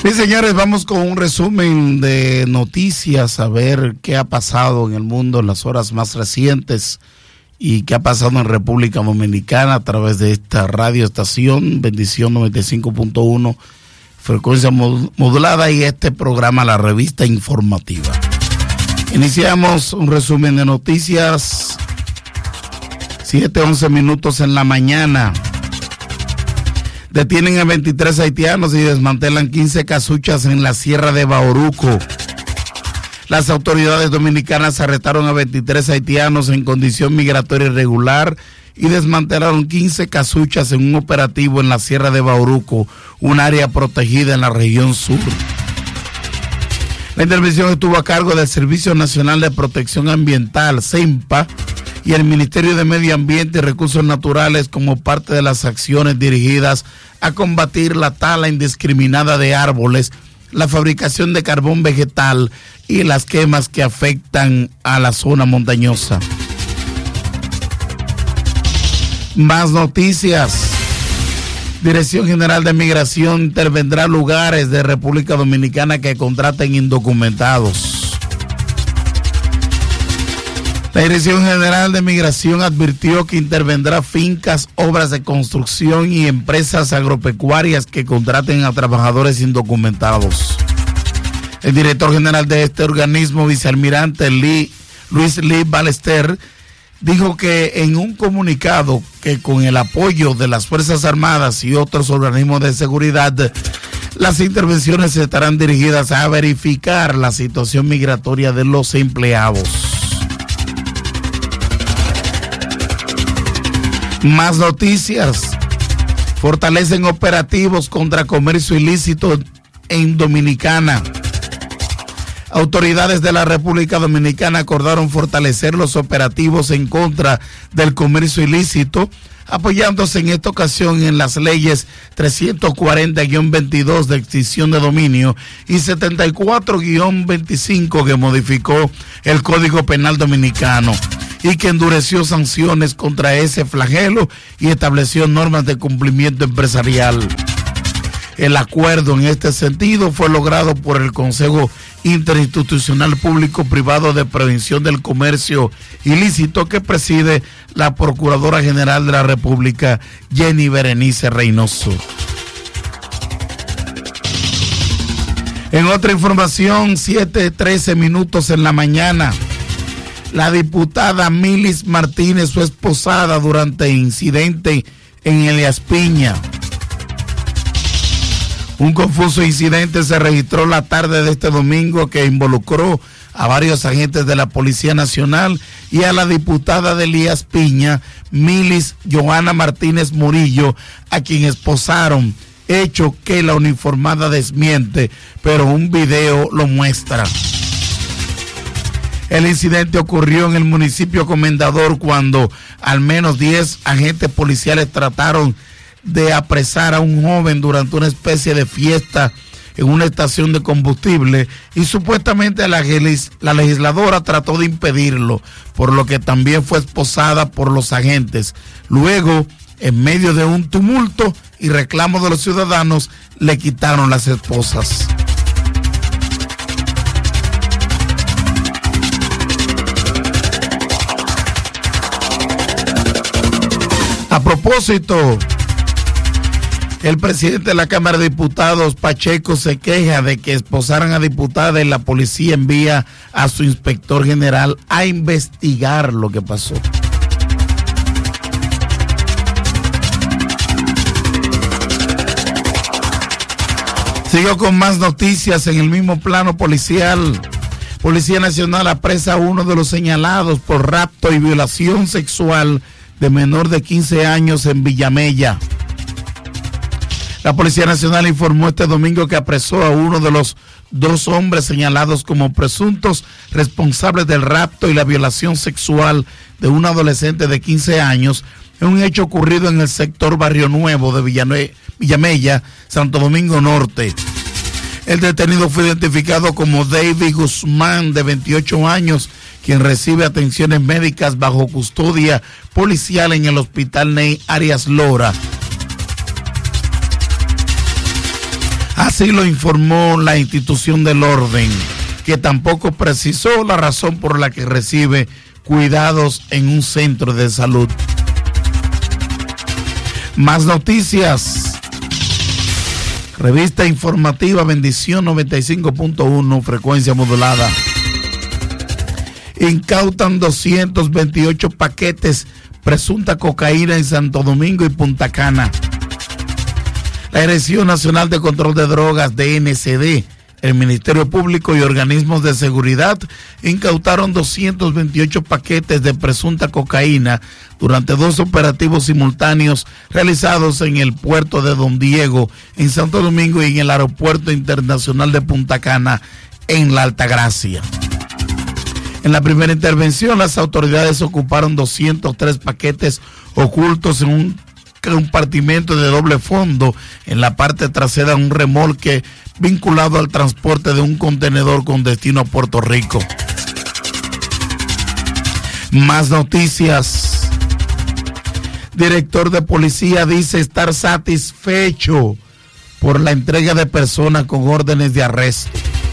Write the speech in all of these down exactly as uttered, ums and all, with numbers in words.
Bien, señores, vamos con un resumen de noticias, a ver qué ha pasado en el mundo en las horas más recientes y qué ha pasado en República Dominicana a través de esta radioestación, Bendición noventa y cinco punto uno, frecuencia modulada, y este programa, la revista informativa. Iniciamos un resumen de noticias, siete once minutos en la mañana. Detienen a veintitrés haitianos y desmantelan quince casuchas en la Sierra de Bauruco. Las autoridades dominicanas arrestaron a veintitrés haitianos en condición migratoria irregular y desmantelaron quince casuchas en un operativo en la Sierra de Bauruco, un área protegida en la región sur. La intervención estuvo a cargo del Servicio Nacional de Protección Ambiental, SEMPA, y el Ministerio de Medio Ambiente y Recursos Naturales como parte de las acciones dirigidas a combatir la tala indiscriminada de árboles, la fabricación de carbón vegetal y las quemas que afectan a la zona montañosa. Más noticias. Dirección General de Migración intervendrá en lugares de República Dominicana que contraten indocumentados. La Dirección General de Migración advirtió que intervendrá fincas, obras de construcción y empresas agropecuarias que contraten a trabajadores indocumentados. El director general de este organismo, vicealmirante Lee, Luis Lee Ballester, dijo que en un comunicado que con el apoyo de las Fuerzas Armadas y otros organismos de seguridad, las intervenciones estarán dirigidas a verificar la situación migratoria de los empleados. Más noticias. Fortalecen operativos contra comercio ilícito en Dominicana. Autoridades de la República Dominicana acordaron fortalecer los operativos en contra del comercio ilícito, apoyándose en esta ocasión en las leyes trescientos cuarenta guión veintidós de extinción de dominio y setenta y cuatro guión veinticinco que modificó el Código Penal Dominicano y que endureció sanciones contra ese flagelo y estableció normas de cumplimiento empresarial. El acuerdo en este sentido fue logrado por el Consejo Interinstitucional Público-Privado de Prevención del Comercio Ilícito, que preside la Procuradora General de la República, Jenny Berenice Reynoso. En otra información, siete trece minutos en la mañana, la diputada Milis Martínez fue esposada durante incidente en Elías Piña. Un confuso incidente se registró la tarde de este domingo que involucró a varios agentes de la Policía Nacional y a la diputada de Elías Piña, Milis Joana Martínez Murillo, a quien esposaron, hecho que la uniformada desmiente, pero un video lo muestra. El incidente ocurrió en el municipio Comendador cuando al menos diez agentes policiales trataron de apresar a un joven durante una especie de fiesta en una estación de combustible y supuestamente la, la legisladora trató de impedirlo, por lo que también fue esposada por los agentes. Luego, en medio de un tumulto y reclamo de los ciudadanos, le quitaron las esposas. A propósito, el presidente de la Cámara de Diputados, Pacheco, se queja de que esposaran a diputada y la policía envía a su inspector general a investigar lo que pasó. Sigo con más noticias en el mismo plano policial. Policía Nacional apresa a uno de los señalados por rapto y violación sexual de menor de quince años en Villamella. La Policía Nacional informó este domingo que apresó a uno de los dos hombres señalados como presuntos responsables del rapto y la violación sexual de un adolescente de quince años en un hecho ocurrido en el sector Barrio Nuevo de Villame- Villamella, Santo Domingo Norte. El detenido fue identificado como David Guzmán, de veintiocho años, quien recibe atenciones médicas bajo custodia policial en el Hospital Ney Arias Lora. Así lo informó la institución del orden, que tampoco precisó la razón por la que recibe cuidados en un centro de salud. Más noticias. Revista informativa Bendición noventa y cinco punto uno, frecuencia modulada. Incautan doscientos veintiocho paquetes presunta cocaína en Santo Domingo y Punta Cana. La Dirección Nacional de Control de Drogas, D N C D, el Ministerio Público y organismos de seguridad incautaron doscientos veintiocho paquetes de presunta cocaína durante dos operativos simultáneos realizados en el puerto de Don Diego, en Santo Domingo, y en el Aeropuerto Internacional de Punta Cana, en La Altagracia. En la primera intervención, las autoridades ocuparon doscientos tres paquetes ocultos en un compartimento de doble fondo en la parte trasera de un remolque vinculado al transporte de un contenedor con destino a Puerto Rico. Más noticias. Director de policía dice estar satisfecho por la entrega de personas con órdenes de arresto.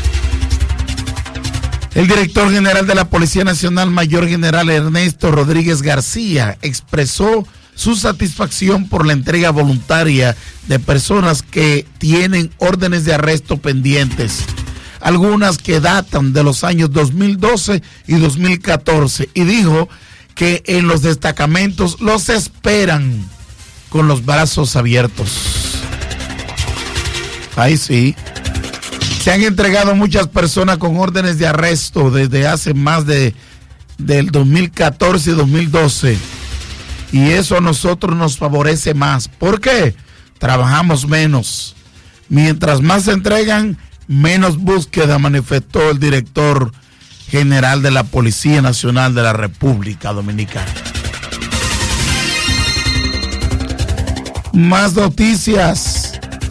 El director general de la Policía Nacional, Mayor General Ernesto Rodríguez García, expresó su satisfacción por la entrega voluntaria de personas que tienen órdenes de arresto pendientes, algunas que datan de los años dos mil doce y dos mil catorce, y dijo que en los destacamentos los esperan con los brazos abiertos. Ahí sí. Se han entregado muchas personas con órdenes de arresto desde hace más de del dos mil catorce y dos mil doce. Y eso a nosotros nos favorece más. ¿Por qué? Trabajamos menos. Mientras más se entregan, menos búsqueda, manifestó el director general de la Policía Nacional de la República Dominicana. Más noticias.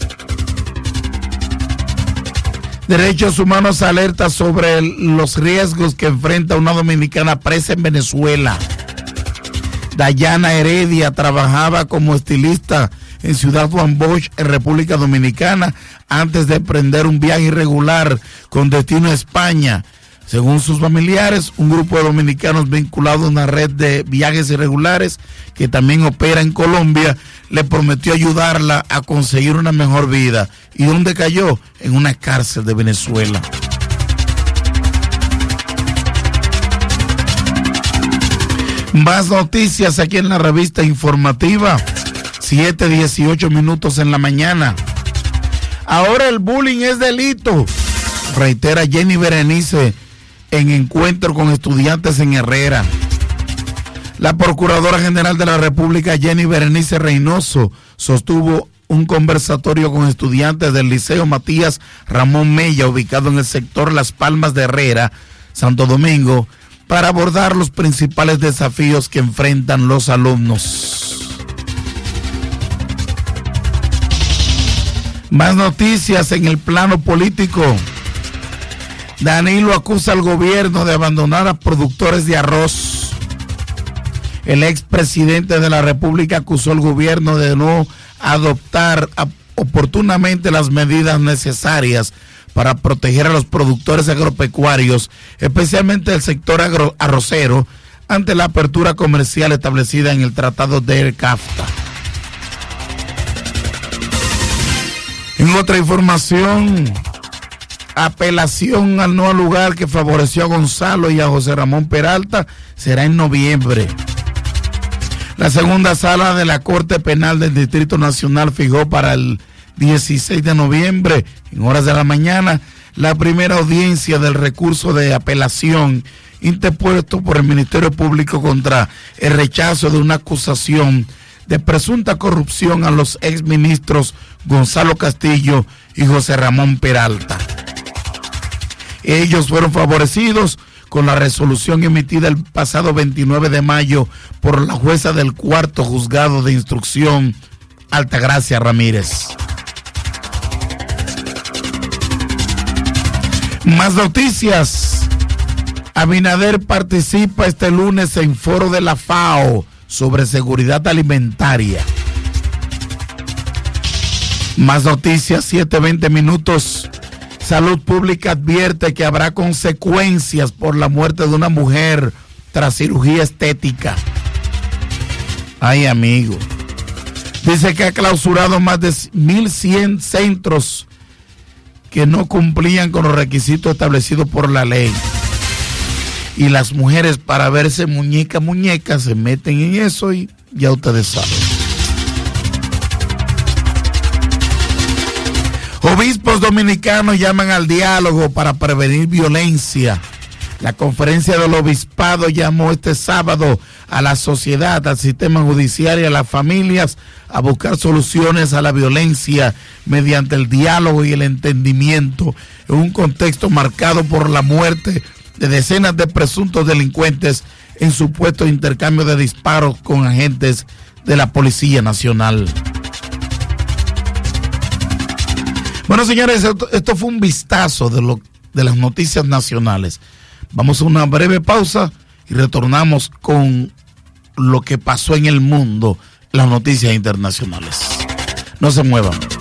Derechos Humanos alerta sobre los riesgos que enfrenta una dominicana presa en Venezuela. Dayana Heredia trabajaba como estilista en Ciudad Juan Bosch, en República Dominicana, antes de emprender un viaje irregular con destino a España. Según sus familiares, un grupo de dominicanos vinculados a una red de viajes irregulares que también opera en Colombia le prometió ayudarla a conseguir una mejor vida. ¿Y dónde cayó? En una cárcel de Venezuela. Más noticias aquí en la revista informativa, siete dieciocho minutos en la mañana. Ahora el bullying es delito, reitera Jenny Berenice en encuentro con estudiantes en Herrera. La Procuradora General de la República, Jenny Berenice Reynoso, sostuvo un conversatorio con estudiantes del Liceo Matías Ramón Mella, ubicado en el sector Las Palmas de Herrera, Santo Domingo, para abordar los principales desafíos que enfrentan los alumnos. Más noticias en el plano político. Danilo acusa al gobierno de abandonar a productores de arroz. El expresidente de la República acusó al gobierno de no adoptar oportunamente las medidas necesarias para proteger a los productores agropecuarios, especialmente el sector agro arrocero, ante la apertura comercial establecida en el Tratado de CAFTA. En otra información, apelación al no lugar que favoreció a Gonzalo y a José Ramón Peralta será en noviembre. La segunda sala de la Corte Penal del Distrito Nacional fijó para el dieciséis de noviembre, en horas de la mañana, la primera audiencia del recurso de apelación interpuesto por el Ministerio Público contra el rechazo de una acusación de presunta corrupción a los exministros Gonzalo Castillo y José Ramón Peralta. Ellos fueron favorecidos con la resolución emitida el pasado veintinueve de mayo por la jueza del cuarto juzgado de instrucción, Altagracia Ramírez. Más noticias. Abinader participa este lunes en foro de la FAO sobre seguridad alimentaria. Más noticias, siete veinte minutos. Salud Pública advierte que habrá consecuencias por la muerte de una mujer tras cirugía estética. Ay, amigo. Dice que ha clausurado más de mil cien centros que no cumplían con los requisitos establecidos por la ley. Y las mujeres, para verse muñeca, muñeca, se meten en eso y ya ustedes saben. Obispos dominicanos llaman al diálogo para prevenir violencia. La conferencia del obispado llamó este sábado a la sociedad, al sistema judicial y a las familias a buscar soluciones a la violencia mediante el diálogo y el entendimiento en un contexto marcado por la muerte de decenas de presuntos delincuentes en supuesto intercambio de disparos con agentes de la Policía Nacional. Bueno, señores, esto, esto fue un vistazo de, lo, de las noticias nacionales. Vamos a una breve pausa y retornamos con lo que pasó en el mundo, las noticias internacionales. No se muevan.